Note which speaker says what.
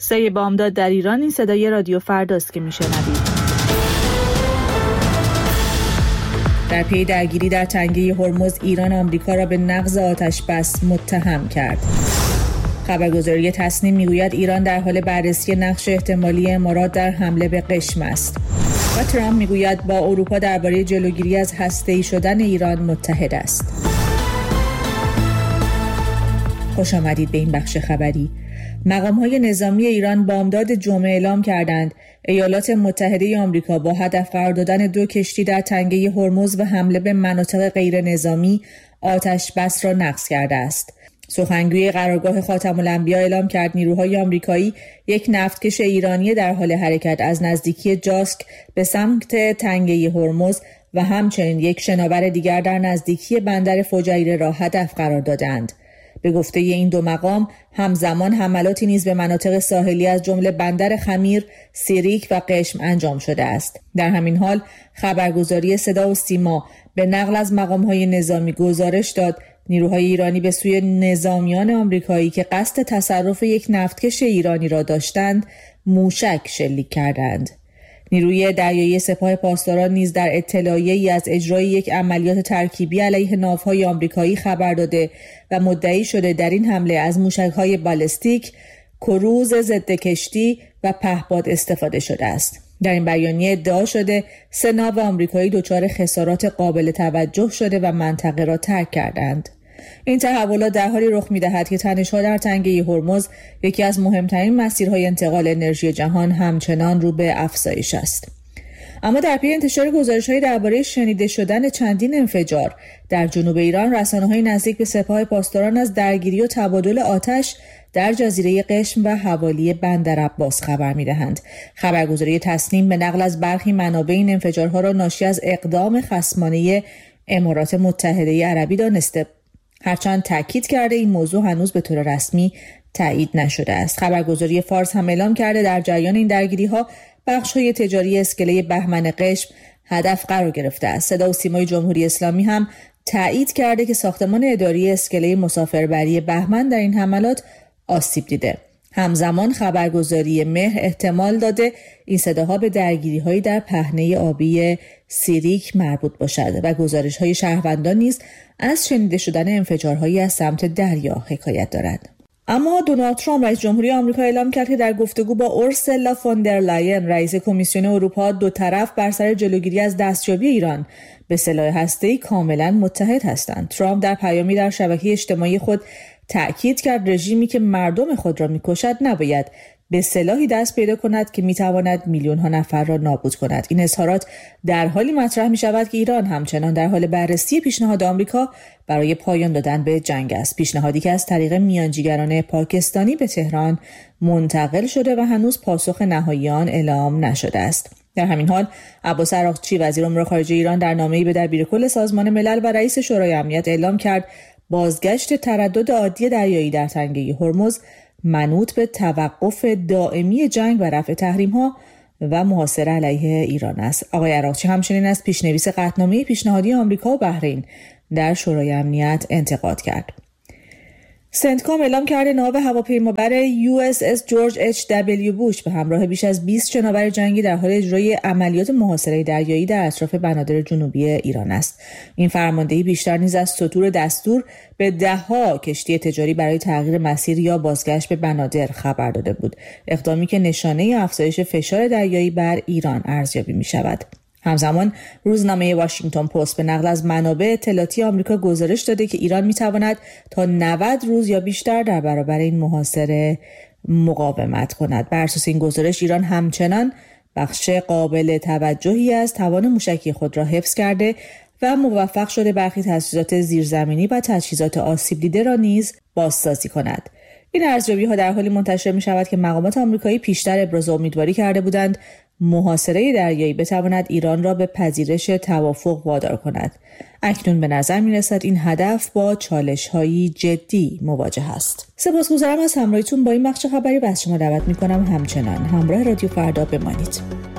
Speaker 1: سایه بامداد در ایران. این صدای رادیو فرداست که میشنوید. در پی درگیری در تنگه هرمز، ایران آمریکا را به نقض آتش بس متهم کرد. خبرگزاری تصنیم میگوید ایران در حال بررسی نقش احتمالی امارات در حمله به قشم است. و ترامپ میگوید با اروپا درباره جلوگیری از هسته‌ای شدن ایران متحد است. خوش آمدید به این بخش خبری. مقام‌های نظامی ایران بامداد جمعه اعلام کردند ایالات متحده آمریکا با هدف قرار دادن 2 کشتی در تنگه هرمز و حمله به مناطق غیر نظامی آتش بس را نقض کرده است. سخنگوی قرارگاه خاتم الانبیا اعلام کرد نیروهای آمریکایی یک نفتکش ایرانی در حال حرکت از نزدیکی جاسک به سمت تنگه هرمز و همچنین یک شناور دیگر در نزدیکی بندر فجیره را هدف قرار دادند. به گفته این 2 مقام همزمان حملاتی نیز به مناطق ساحلی از جمله بندر خمیر، سیریک و قشم انجام شده است. در همین حال خبرگزاری صدا و سیما به نقل از مقام‌های نظامی گزارش داد نیروهای ایرانی به سوی نظامیان آمریکایی که قصد تصرف یک نفتکش ایرانی را داشتند موشک شلیک کردند. نیروی دریایی سپاه پاسداران نیز در اطلاعیه‌ای از اجرای یک عملیات ترکیبی علیه ناوهای آمریکایی خبر داده و مدعی شده در این حمله از موشک‌های بالستیک، کروز ضد کشتی و پهپاد استفاده شده است. در این بیانیه ادعا شده 3 ناو آمریکایی دچار خسارات قابل توجه شده و منطقه را ترک کردند. این تحولات در حالی رخ می‌دهد که تنش‌ها در تنگه هرمز، یکی از مهمترین مسیرهای انتقال انرژی جهان، همچنان رو به افزایش است. اما در پی انتشار گزارش‌های درباره شنیده شدن چندین انفجار در جنوب ایران، رسانه‌های نزدیک به سپاه پاسداران از درگیری و تبادل آتش در جزیره قشم و حوالی بندر عباس خبر می‌دهند. خبرگزاری تصنیم به نقل از برخی منابع این انفجارها را ناشی از اقدام خصمانه امارات متحده عربی دانسته، هرچند تاکید کرده این موضوع هنوز به طور رسمی تایید نشده است. خبرگزاری فارس هم اعلام کرده در جریان این درگیری‌ها بخش‌های تجاری اسکله بهمن قشم هدف قرار گرفته است. صدا و سیمای جمهوری اسلامی هم تایید کرده که ساختمان اداری اسکله مسافربری بهمن در این حملات آسیب دیده. همزمان خبرگزاری مهر احتمال داده این صداها به درگیری‌هایی در پهنه آبی سیریک مربوط باشد و گزارش‌های شهروندان نیز از شنیده شدن انفجارهایی از سمت دریا حکایت دارد. اما دونالد ترامپ رئیس جمهوری آمریکا اعلام کرد که در گفتگو با اورسولا فون در لاین رئیس کمیسیون اروپا، 2 طرف بر سر جلوگیری از دستیابی ایران به سلاح هسته‌ای کاملا متحد هستند. ترامپ در پیامی در شبکه اجتماعی خود تأکید کرد رژیمی که مردم خود را می‌کشد نباید به سلاحی دست پیدا کند که می‌تواند میلیون‌ها نفر را نابود کند. این اظهارات در حالی مطرح می‌شود که ایران همچنان در حال بررسی پیشنهاد آمریکا برای پایان دادن به جنگ است. پیشنهادی که از طریق میانجیگران پاکستانی به تهران منتقل شده و هنوز پاسخ نهایی آن اعلام نشده است. در همین حال عباس عراقچی وزیر امور خارجه ایران در نامه‌ای به دبیر کل سازمان ملل و رئیس شورای امنیت اعلام کرد بازگشت تردد عادی دریایی در تنگه هرمز منوط به توقف دائمی جنگ و رفع تحریم‌ها و محاصره علیه ایران است. آقای عراقچی همچنین از پیشنویس قطعنامه پیشنهادی آمریکا و بحرین در شورای امنیت انتقاد کرد. سنتکام اعلام کرده ناو هواپیمابر USS جورج H.W. بوش به همراه بیش از 20 شناور جنگی در حال اجرای عملیات محاصره دریایی در اطراف بنادر جنوبی ایران است. این فرماندهی بیشتر نیز از سطور دستور به 10 کشتی تجاری برای تغییر مسیر یا بازگشت به بنادر خبر داده بود، اقدامی که نشانه افزایش فشار دریایی بر ایران ارزیابی می شود. همزمان روزنامه واشنگتن پست به نقل از منابع اطلاعاتی آمریکا گزارش داده که ایران میتواند تا 90 روز یا بیشتر در برابر این محاصره مقاومت کند. بر اساس این گزارش ایران همچنان بخش قابل توجهی از توان موشکی خود را حفظ کرده و موفق شده برخی تجهیزات زیرزمینی و تجهیزات آسیب دیده را نیز بازسازی کند. این ارزیابی‌ها در حالی منتشر می‌شود که مقامات آمریکایی پیشتر ابراز امیدواری کرده بودند محاصره دریایی بتواند ایران را به پذیرش توافق وادار کند. اکنون به نظر می‌رسد این هدف با چالش‌هایی جدی مواجه است. سپاسگزارم از همراهیتون با این بخش خبری و از شما دعوت می‌کنم همچنان همراه رادیو فردا بمانید.